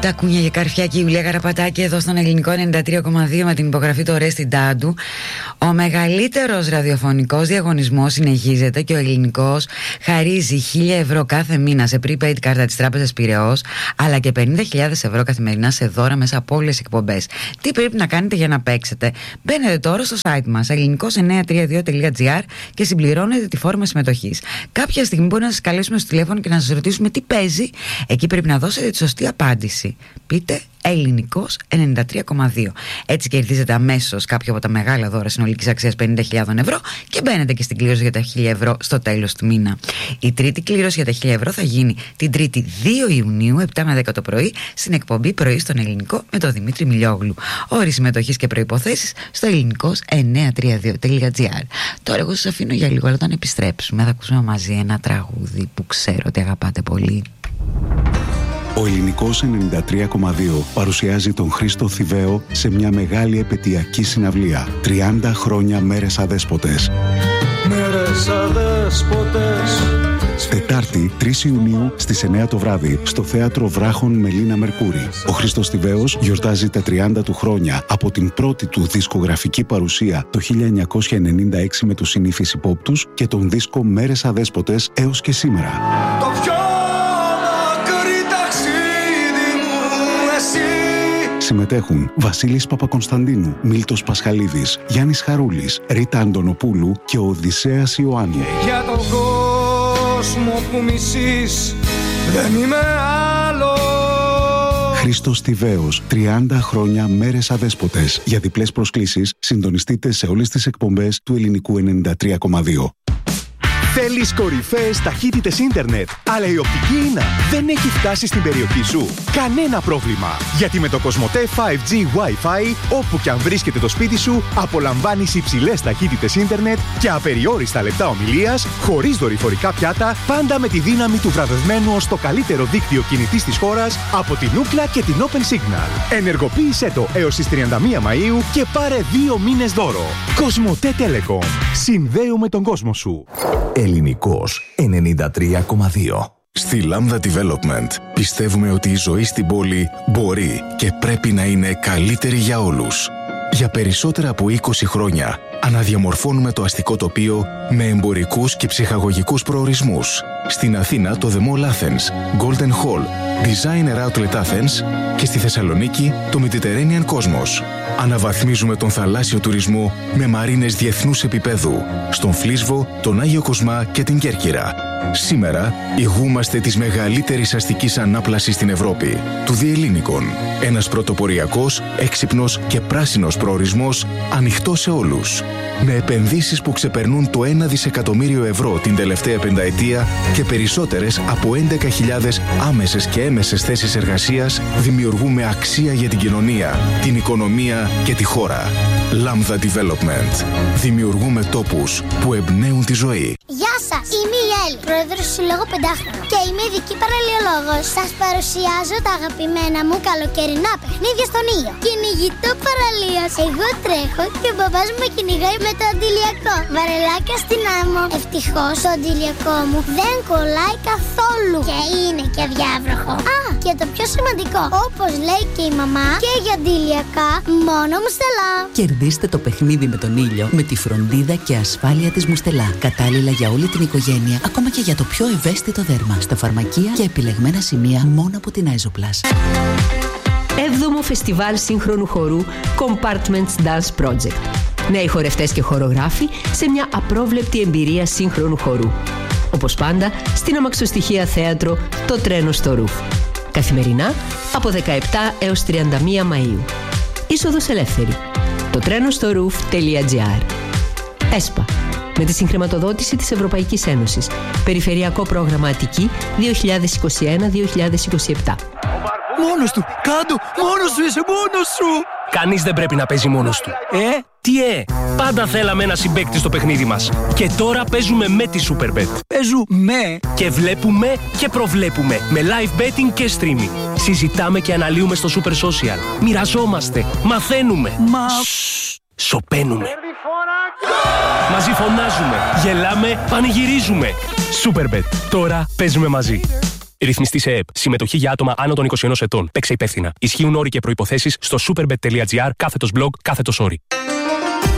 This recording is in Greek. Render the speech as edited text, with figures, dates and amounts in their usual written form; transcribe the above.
Τα κούνια για καρφιά και η Ιουλία Καραπατάκη εδώ στον Ελληνικό 93,2 με την υπογραφή του Ορέστη Ντάντου. Ο μεγαλύτερος ραδιοφωνικός διαγωνισμός συνεχίζεται και ο Ελληνικός χαρίζει 1.000 ευρώ κάθε μήνα σε prepaid κάρτα της Τράπεζας Πειραιώς, αλλά και 50.000 ευρώ καθημερινά σε δώρα μέσα από όλες τις εκπομπές. Τι πρέπει να κάνετε για να παίξετε? Μπαίνετε τώρα στο site μας ελληνικός932.gr και συμπληρώνετε τη φόρμα συμμετοχής. Κάποια στιγμή μπορεί να σας καλέσουμε στο τηλέφωνο και να σας ρωτήσουμε τι παίζει. Εκεί πρέπει να δώσετε τη σωστή απάντηση. Πείτε Ελληνικός 93,2. Έτσι κερδίζετε αμέσως κάποιο από τα μεγάλα δώρα συνολικής αξίας 50.000 ευρώ και μπαίνετε και στην κλήρωση για τα 1.000 ευρώ στο τέλος του μήνα. Η τρίτη κλήρωση για τα 1.000 ευρώ θα γίνει την Τρίτη 2 Ιουνίου 7 με 10 το πρωί στην εκπομπή Πρωί στον Ελληνικό με τον Δημήτρη Μιλιόγλου. Όροι συμμετοχής και προϋποθέσεις στο ελληνικός932.gr. Τώρα εγώ σας αφήνω για λίγο, αλλά όταν επιστρέψουμε θα ακούσουμε μαζί ένα τραγούδι που ξέρω ότι αγαπάτε πολύ. Ο Ελληνικός 93,2 παρουσιάζει τον Χρήστο Θηβαίο σε μια μεγάλη επαιτειακή συναυλία. 30 χρόνια μέρες αδέσποτες. Μέρες αδέσποτες. Τετάρτη 3 Ιουνίου στις 9 το βράδυ στο Θέατρο Βράχων Μελίνα Μερκούρη. Ο Χρήστος Θηβαίος γιορτάζει τα 30 του χρόνια από την πρώτη του δισκογραφική παρουσία το 1996 με τους συνήθεις υπόπτους και τον δίσκο Μέρες Αδέσποτες έως και σήμερα. Συμμετέχουν Βασίλης Παπακονσταντίνου, Μίλτος Πασχαλίδης, Γιάννης Χαρούλης, Ρίτα Αντωνοπούλου και ο Οδυσσέας Ιωάννου. Για τον κόσμο που μισείς δεν είμαι άλλο. Χρήστος Θηβαίος, 30 χρόνια μέρες αδέσποτες. Για διπλές προσκλήσεις συντονιστείτε σε όλες τις εκπομπές του Ελληνικού 93,2. Θέλεις κορυφαίες ταχύτητες ίντερνετ, αλλά η οπτική ίνα δεν έχει φτάσει στην περιοχή σου? Κανένα πρόβλημα, γιατί με το Κοσμοτέ 5G Wi-Fi, όπου και αν βρίσκεται το σπίτι σου, απολαμβάνεις υψηλές ταχύτητες ίντερνετ και απεριόριστα λεπτά ομιλίας, χωρίς δορυφορικά πιάτα, πάντα με τη δύναμη του βραβευμένου ως το καλύτερο δίκτυο κινητής της χώρας από την Ookla και την Open Signal. Ενεργοποίησέ το έως τις 31 Μαΐου και πάρε 2 μήνες δώρο. Κοσμοτέ Telecom. Συνδέουμε τον κόσμο σου. Ελληνικός 93,2. Στη Lambda Development πιστεύουμε ότι η ζωή στην πόλη μπορεί και πρέπει να είναι καλύτερη για όλους. Για περισσότερα από 20 χρόνια αναδιαμορφώνουμε το αστικό τοπίο με εμπορικούς και ψυχαγωγικούς προορισμούς. Στην Αθήνα το The Mall Athens, Golden Hall, Designer Outlet Athens και στη Θεσσαλονίκη το Mediterranean Cosmos. Αναβαθμίζουμε τον θαλάσσιο τουρισμό με μαρίνες διεθνούς επίπεδου στον Φλίσβο, τον Άγιο Κοσμά και την Κέρκυρα. Σήμερα ηγούμαστε της μεγαλύτερης αστικής ανάπλασης στην Ευρώπη, του Διελλήνικων. Ένας πρωτοποριακός, έξυπνος και πράσινος προορισμός ανοιχτός σε όλους. Με επενδύσεις που ξεπερνούν το 1 δισεκατομμύριο ευρώ την τελευταία πενταετία και περισσότερες από 11.000 άμεσες και έμεσες θέσεις εργασίας, δημιουργούμε αξία για την κοινωνία, την οικονομία και τη χώρα. Lambda Development. Δημιουργούμε τόπους που εμπνέουν τη ζωή. Γεια σας, είμαι η Έλλη, πρόεδρος του Συλλόγου Πεντάχρονο και είμαι ειδική παραλιολόγος. Σας παρουσιάζω τα αγαπημένα μου καλοκαιρινά παιχνίδια στον ήλιο. Κυνηγητό παραλίας. Εγώ τρέχω και ο μπαμπάς μου με κυνηγάει με το αντιλιακό. Βαρελάκια στην άμμο. Ευτυχώς το αντιλιακό μου δεν κολλάει καθόλου και είναι και αδιάβροχο. Α, και το πιο σημαντικό, όπως λέει και η μαμά, και για αντιλιακά μόνο Μουστελά. Κερδίστε το παιχνίδι με τον ήλιο με τη φροντίδα και ασφάλεια της Μουστελά. Κατάλληλα για όλη την οικογένεια, ακόμα και για το πιο ευαίσθητο δέρμα. Στα φαρμακεία και επιλεγμένα σημεία μόνο από την Aizoplas. 7ο Φεστιβάλ Σύγχρονου Χορού Compartments Dance Project. Νέοι χορευτές και χορογράφοι σε μια απρόβλεπτη εμπειρία σύγχρονου χορού. Όπως πάντα, στην αμαξοστοιχεία θέατρο Το Τρένο στο Ρουφ. Καθημερινά από 17 έως 31 Μαΐου. Είσοδος ελεύθερη. Το τρένο στο roof.gr. ΕΣΠΑ. Με τη συγχρηματοδότηση της Ευρωπαϊκής Ένωσης. Περιφερειακό πρόγραμμα Αττική 2021-2027. Μόνος του! Κάντο! Μόνος σου είσαι! Μόνος σου! Κανείς δεν πρέπει να παίζει μόνος του. Τι πάντα θέλαμε ένα συμπαίκτη στο παιχνίδι μας. Και τώρα παίζουμε με τη Superbet. Παίζουμε! Και βλέπουμε και προβλέπουμε με live betting και streaming. Συζητάμε και αναλύουμε στο Super Social. Μοιραζόμαστε, μαθαίνουμε. Σωπαίνουμε. Μαζί φωνάζουμε, γελάμε, πανηγυρίζουμε. Superbet. Τώρα παίζουμε μαζί. Ρυθμιστή σε ΕΕΠ. Συμμετοχή για άτομα άνω των 21 ετών. Παίξε υπεύθυνα. Ισχύουν όροι και προϋποθέσεις στο superbet.gr/blog/όροι.